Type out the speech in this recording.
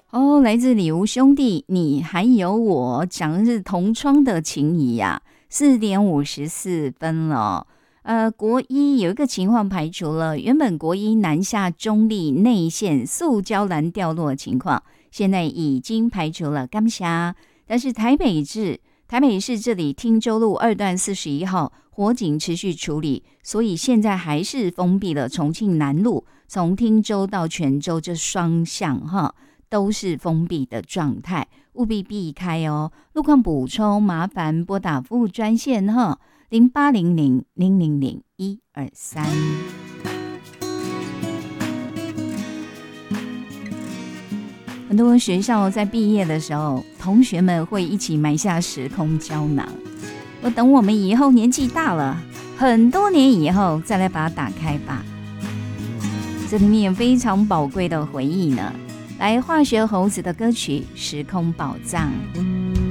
哦，来自礼物兄弟，你还有我，讲的是同窗的情谊呀、4:54了。国一有一个情况排除了，原本国一南下中立内线塑胶篮掉落的情况，现在已经排除了甘霞，但是台北市这里汀州路2段41号火警持续处理，所以现在还是封闭了重庆南路，从汀州到泉州这双向哈。都是封闭的状态，务必避开哦。路况补充，麻烦拨打服务专线哈，0800-000-123。很多学校在毕业的时候，同学们会一起埋下时空胶囊。我等我们以后年纪大了，很多年以后再来把它打开吧。这里面有非常宝贵的回忆呢。来，化学猴子的歌曲《时空宝藏》。